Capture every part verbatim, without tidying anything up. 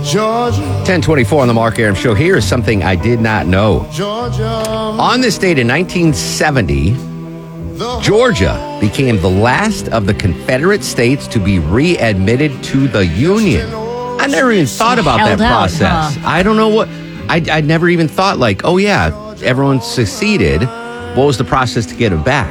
Georgia. ten twenty-four on the Mark Aram Show. Here is something I did not know. Georgia. On this date in nineteen seventy, Georgia became the last of the Confederate states to be readmitted to the Union. I never even thought about Held that out, process. huh? I don't know what... I, I never even thought like, oh yeah, everyone seceded. What was the process to get them back?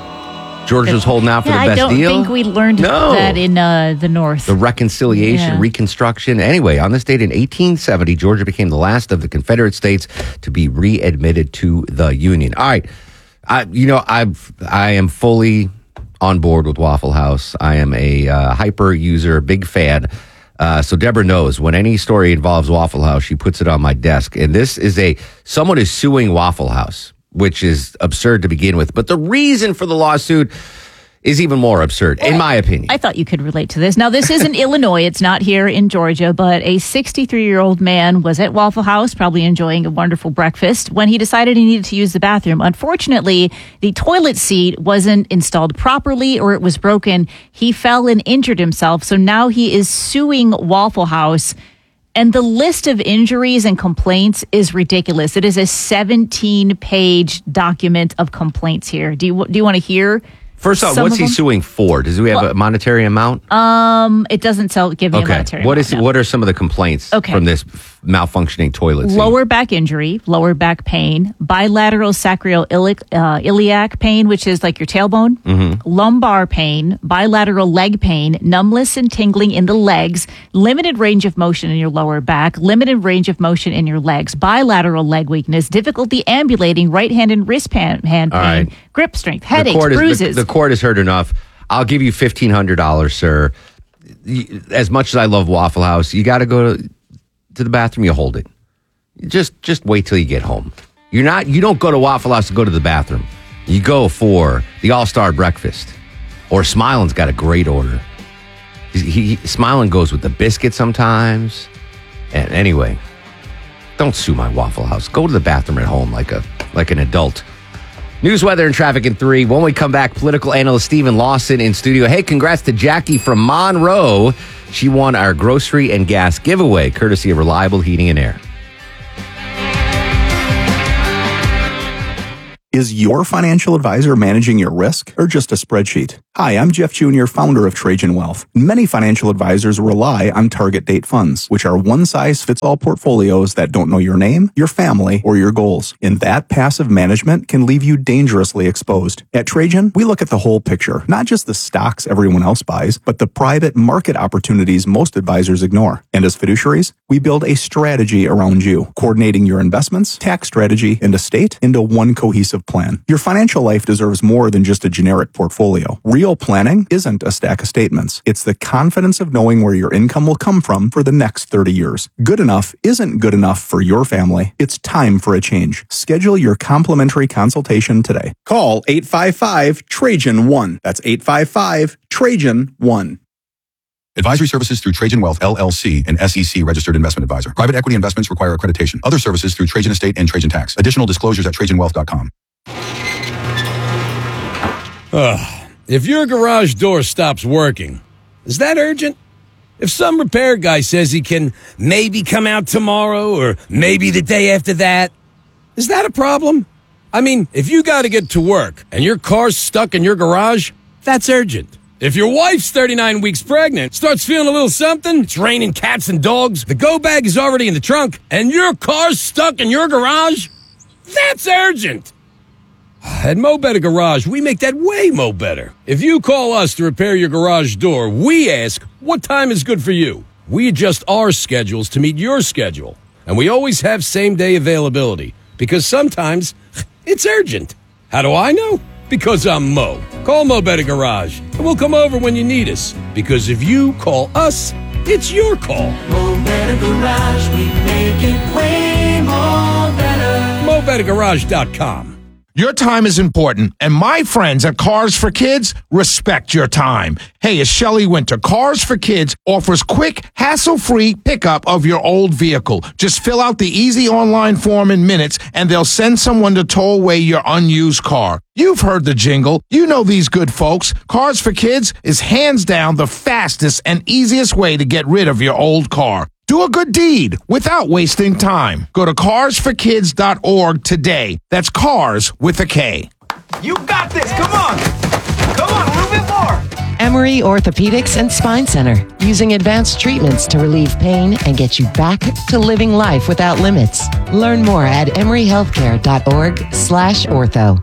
Georgia was holding out for yeah, the best I don't deal? think we learned No. that in uh, the North. The reconciliation, Yeah. reconstruction. Anyway, on this date in eighteen seventy, Georgia became the last of the Confederate states to be readmitted to the Union. All right. I, you know, I've, I am fully on board with Waffle House. I am a uh, hyper user, big fan. Uh, so Deborah knows when any story involves Waffle House, she puts it on my desk. And this is a, someone is suing Waffle House, which is absurd to begin with. But the reason for the lawsuit is even more absurd, in my opinion. I thought you could relate to this. Now, this is in Illinois. It's not here in Georgia, but a sixty-three-year-old man was at Waffle House, probably enjoying a wonderful breakfast, when he decided he needed to use the bathroom. Unfortunately, the toilet seat wasn't installed properly or it was broken. He fell and injured himself, so now he is suing Waffle House. And the list of injuries and complaints is ridiculous. It is a seventeen-page document of complaints here. Do you do you want to hear? First off, some what's of he them? suing for? Does he have Well, a monetary amount? Um, it doesn't tell. Give me a Okay. monetary. What amount, is no. what are some of the complaints Okay. from this malfunctioning toilet seat? Lower back injury, lower back pain, bilateral sacroiliac uh, iliac pain, which is like your tailbone, Mm-hmm. lumbar pain, bilateral leg pain, numbness and tingling in the legs, limited range of motion in your lower back, limited range of motion in your legs, bilateral leg weakness, difficulty ambulating, right hand and wrist pan, hand All pain, right. grip strength, The headaches, court is- the- bruises. The, court has heard enough. I'll give you fifteen hundred dollars, sir. You- As much as I love Waffle House, you got to go to, to the bathroom. You hold it. Just just wait till you get home. You're not. You don't go to Waffle House to go to the bathroom. You go for the All Star Breakfast. Or Smilin's got a great order. He, he Smilin goes with the biscuit sometimes. And anyway, don't sue my Waffle House. Go to the bathroom at home like a like an adult. News, weather, and traffic in three. When we come back, political analyst Stephen Lawson in studio. Hey, congrats to Jackie from Monroe. She won our grocery and gas giveaway, courtesy of Reliable Heating and Air. Is your financial advisor managing your risk or just a spreadsheet? Hi, I'm Jeff Junior, founder of Trajan Wealth. Many financial advisors rely on target date funds, which are one-size-fits-all portfolios that don't know your name, your family, or your goals. And that passive management can leave you dangerously exposed. At Trajan, we look at the whole picture, not just the stocks everyone else buys, but the private market opportunities most advisors ignore. And as fiduciaries, we build a strategy around you, coordinating your investments, tax strategy, and estate into one cohesive plan. Your financial life deserves more than just a generic portfolio. Real planning isn't a stack of statements. It's the confidence of knowing where your income will come from for the next thirty years. Good enough isn't good enough for your family. It's time for a change. Schedule your complimentary consultation today. Call eight five five Trajan one. That's eight five five Trajan one. Advisory services through Trajan Wealth, L L C, an S E C registered investment advisor. Private equity investments require accreditation. Other services through Trajan Estate and Trajan Tax. Additional disclosures at trajan wealth dot com. Ugh. If your garage door stops working, is that urgent? If some repair guy says he can maybe come out tomorrow or maybe the day after that, is that a problem? I mean, if you got to get to work and your car's stuck in your garage, that's urgent. If your wife's thirty-nine weeks pregnant, starts feeling a little something, it's raining cats and dogs, the go bag is already in the trunk, and your car's stuck in your garage, that's urgent. At Mo Better Garage, we make that way mo better. If you call us to repair your garage door, we ask, what time is good for you? We adjust our schedules to meet your schedule. And we always have same-day availability, because sometimes it's urgent. How do I know? Because I'm Mo. Call Mo Better Garage, and we'll come over when you need us. Because if you call us, it's your call. Mo Better Garage, we make it way more better. Mo Better Garage dot com. Your time is important, and my friends at Cars for Kids respect your time. Hey, it's Shelley Winter. Cars for Kids offers quick, hassle-free pickup of your old vehicle. Just fill out the easy online form in minutes, and they'll send someone to tow away your unused car. You've heard the jingle. You know these good folks. Cars for Kids is hands down the fastest and easiest way to get rid of your old car. Do a good deed without wasting time. Go to cars for kids dot org today. That's cars with a K. You got this. Come on. Come on, a little bit more. Emory Orthopedics and Spine Center, using advanced treatments to relieve pain and get you back to living life without limits. Learn more at emory healthcare dot org slash ortho.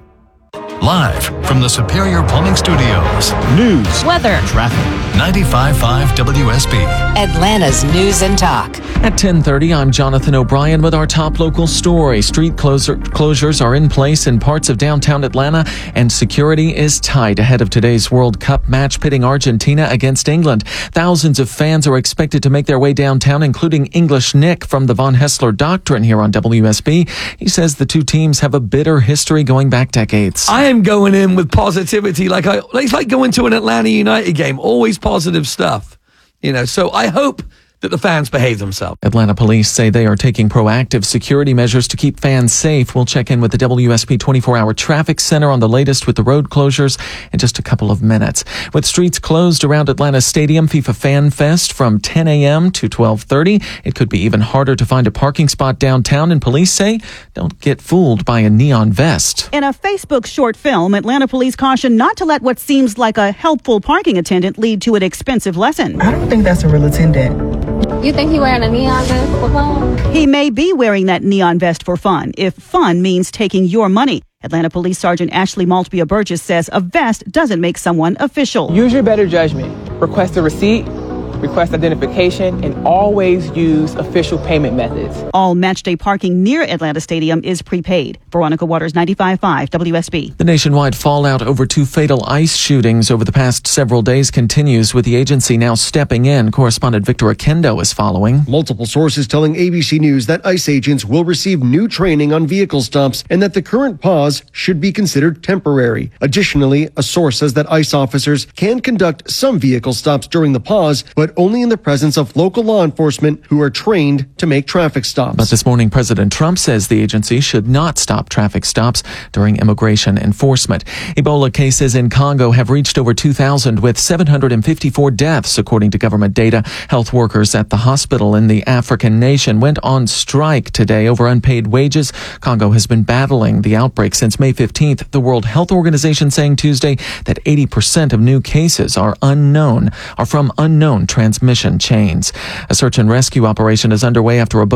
Live from the Superior Plumbing Studios. News, weather, traffic. ninety-five point five W S B. Atlanta's News and Talk. At ten thirty, I'm Jonathan O'Brien with our top local story. Street closer, closures are in place in parts of downtown Atlanta, and security is tight ahead of today's World Cup match pitting Argentina against England. Thousands of fans are expected to make their way downtown, including English Nick from the Von Hessler Doctrine here on W S B. He says the two teams have a bitter history going back decades. I am going in with positivity. Like I, it's like going to an Atlanta United game. Always positive stuff, you know. So I hope that the fans behave themselves. Atlanta police say they are taking proactive security measures to keep fans safe. We'll check in with the W S B twenty-four hour traffic center on the latest with the road closures in just a couple of minutes. With streets closed around Atlanta Stadium, FIFA Fan Fest from ten a.m. to twelve thirty. It could be even harder to find a parking spot downtown, and police say don't get fooled by a neon vest. In a Facebook short film, Atlanta police caution not to let what seems like a helpful parking attendant lead to an expensive lesson. I don't think that's a real attendant. You think he wearing a neon vest for fun? He may be wearing that neon vest for fun, if fun means taking your money. Atlanta Police Sergeant Ashley Maltbia Burgess says a vest doesn't make someone official. Use your better judgment. Request a receipt, request identification, and always use official payment methods. All matchday parking near Atlanta Stadium is prepaid. Veronica Waters, ninety-five point five W S B. The nationwide fallout over two fatal ICE shootings over the past several days continues, with the agency now stepping in. Correspondent Victor Akendo is following. Multiple sources telling A B C News that ICE agents will receive new training on vehicle stops and that the current pause should be considered temporary. Additionally, a source says that ICE officers can conduct some vehicle stops during the pause, but only in the presence of local law enforcement who are trained to make traffic stops. But this morning, President Trump says the agency should not stop traffic stops during immigration enforcement. Ebola cases in Congo have reached over two thousand, with seven hundred fifty-four deaths, according to government data. Health workers at the hospital in the African nation went on strike today over unpaid wages. Congo has been battling the outbreak since May fifteenth. The World Health Organization saying Tuesday that eighty percent of new cases are unknown, are from unknown transmission chains. A search and rescue operation is underway after a boat